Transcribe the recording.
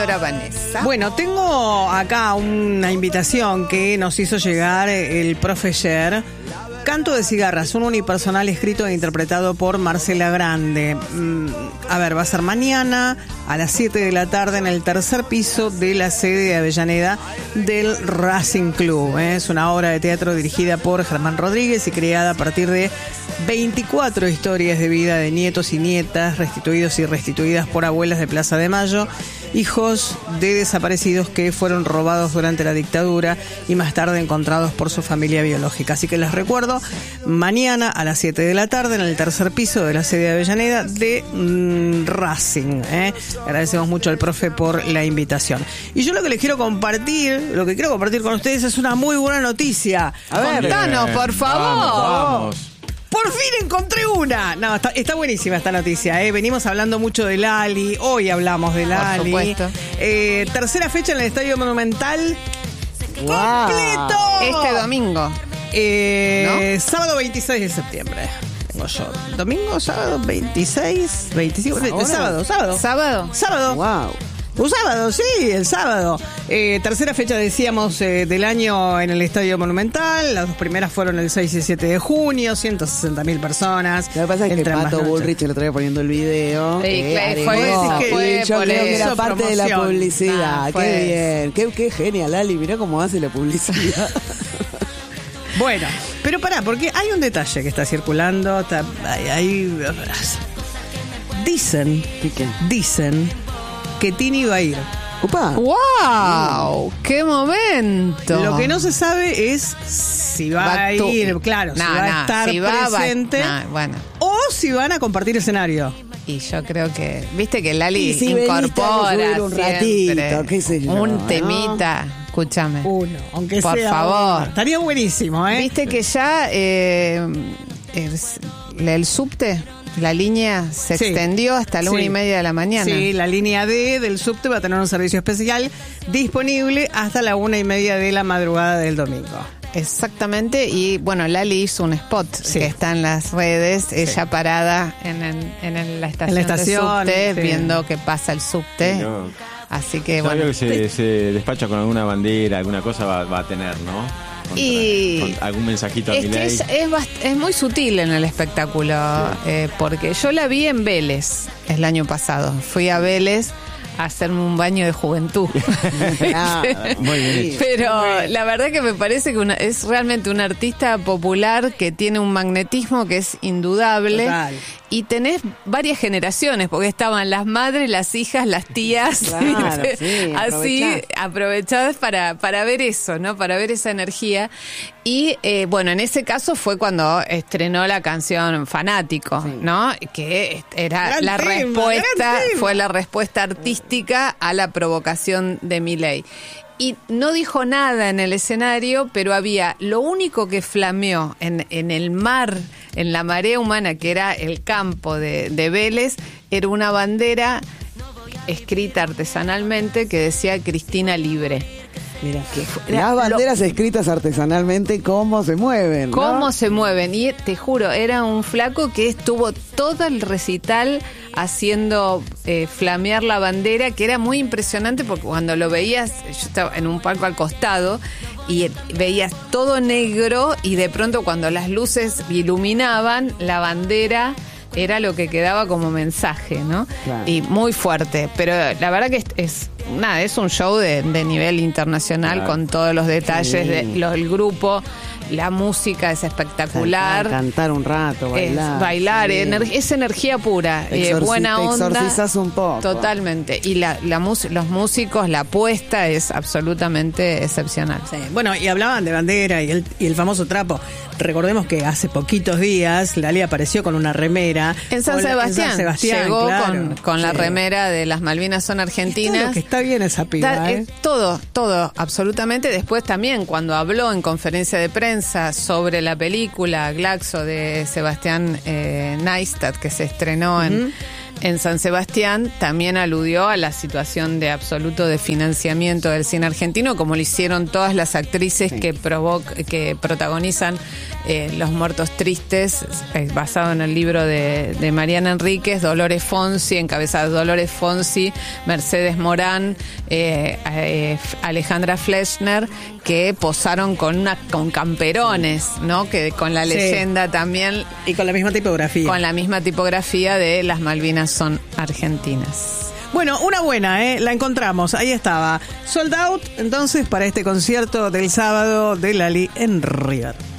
señora Vanessa. Bueno, tengo acá una invitación que nos hizo llegar el profe Yer. Canto de cigarras, un unipersonal escrito e interpretado por Marcela Grande. Va a ser mañana a las 7 de la tarde en el tercer piso de la sede de Avellaneda del Racing Club. Es una obra de teatro dirigida por Germán Rodríguez y creada a partir de 24 historias de vida de nietos y nietas restituidos y restituidas por abuelas de Plaza de Mayo, hijos de desaparecidos que fueron robados durante la dictadura y más tarde encontrados por su familia biológica. Así que les recuerdo, mañana a las 7 de la tarde en el tercer piso de la sede de Avellaneda de Racing. Agradecemos mucho al profe por la invitación. Y yo lo que quiero compartir con ustedes es una muy buena noticia. A ver, contanos, por favor. Vamos. Por fin encontré una. No, está buenísima esta noticia. Venimos hablando mucho de Lali. Hoy hablamos de Lali. Por supuesto. Tercera fecha en el Estadio Monumental. Wow. ¡Completo! Este domingo. ¿No? Sábado 26 de septiembre. Tengo yo. ¿Domingo? ¿Sábado? 26, 25. Sábado. Wow. Un sábado, sí, el sábado. Tercera fecha, decíamos, del año en el Estadio Monumental. Las dos primeras fueron el 6 y 7 de junio, 150.000 personas. Lo que pasa es que Pato Bullrich el otro día poniendo el video. Sí, Yo creo que era parte de la publicidad. Qué bien. Qué genial, Lali. Mirá cómo hace la publicidad. Bueno, pero pará, porque hay un detalle que está circulando. Dicen que Tini va a ir. ¡Upa! ¡Wow! ¡Qué momento! Lo que no se sabe es si va a ir, claro, si va a estar presente o si van a compartir escenario. Y yo creo que, viste que Lali si incorpora un siempre ratito, qué sé yo, un temita. Escúchame. Uno, aunque por sea. Por favor. Uno. Estaría buenísimo, ¿eh? Viste que ya el subte, la línea se extendió hasta la 1:30 de la mañana. Sí, la línea D del subte va a tener un servicio especial disponible hasta la 1:30 de la madrugada del domingo. Exactamente, y bueno, Lali hizo un spot que está en las redes, ella parada en la estación de subte, viendo que pasa el subte. Así que bueno. Que se despacha con alguna bandera, alguna cosa va a tener, ¿no? Con algún mensajito a Milei. Es muy sutil en el espectáculo, porque yo la vi en Vélez el año pasado. Fui a Vélez a hacerme un baño de juventud. Muy bien. Pero la verdad que me parece que es realmente un artista popular que tiene un magnetismo que es indudable. Total. Y tenés varias generaciones, porque estaban las madres, las hijas, las tías, claro, sí, así aprovechadas para ver eso, ¿no? Para ver esa energía. Y bueno, en ese caso fue cuando estrenó la canción Fanático, ¿no? Que era la respuesta, fue la respuesta artística a la provocación de Milei. Y no dijo nada en el escenario, pero había lo único que flameó en el mar, en la marea humana, que era el campo de Vélez, era una bandera escrita artesanalmente que decía Cristina Libre. Mira, las banderas escritas artesanalmente, ¿cómo se mueven? ¿Cómo se mueven? Y te juro, era un flaco que estuvo todo el recital haciendo flamear la bandera, que era muy impresionante porque cuando lo veías, yo estaba en un palco al costado y veías todo negro y de pronto cuando las luces iluminaban, la bandera era lo que quedaba como mensaje, ¿no? Claro. Y muy fuerte, pero la verdad que es un show de nivel internacional, claro, con todos los detalles del grupo. La música es espectacular. Cantar un rato, bailar. Es energía pura, buena onda. Te exorcizas un poco. Totalmente. Y los músicos, la apuesta es absolutamente excepcional. Sí. Bueno, y hablaban de bandera y el famoso trapo. Recordemos que hace poquitos días Lali apareció con una remera. En San Sebastián. Llegó, claro, con la remera de las Malvinas son argentinas. Que está bien esa piba, Todo, absolutamente. Después también, cuando habló en conferencia de prensa sobre la película Glaxo de Sebastián Neistat, que se estrenó en San Sebastián también aludió a la situación de absoluto desfinanciamiento del cine argentino, como lo hicieron todas las actrices que protagonizan Los Muertos Tristes, basado en el libro de Mariana Enríquez, Dolores Fonsi, encabezadas Dolores Fonsi, Mercedes Morán, Alejandra Fleschner, que posaron con camperones, ¿no? Que con la leyenda también. Y con la misma tipografía. Con la misma tipografía de Las Malvinas son argentinas. Bueno, una buena, la encontramos, ahí estaba. Sold out, entonces, para este concierto del sábado de Lali en River.